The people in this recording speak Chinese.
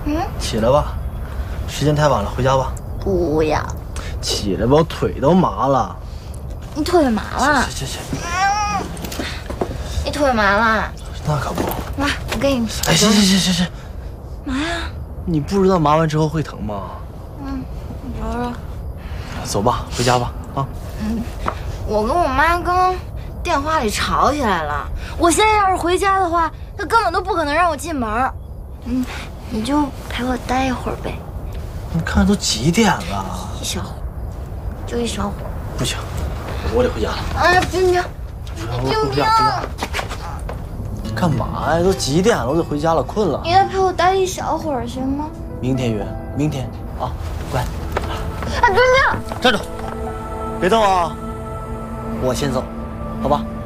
起来吧，时间太晚了，回家吧。 不要。 起来吧，我腿都麻了。 你腿麻了？ 去。 你腿麻了？ 那可不。 来，我给你。 哎，行。 嘛呀？ 你不知道麻完之后会疼吗？ 你揉揉。 走吧，回家吧。啊。 我跟我妈刚电话里吵起来了。我现在要是回家的话，她根本都不可能让我进门。你就陪我待一会儿呗。 你看都几点了？ 一小会儿，就一小会儿。 不行，我得回家了。 哎，冰， 干嘛呀？都几点了？我得回家了，困了。 你再陪我待一小会儿行吗？ 明天约，明天啊，乖。 哎，冰， 站住！别动啊！我先走，好吧？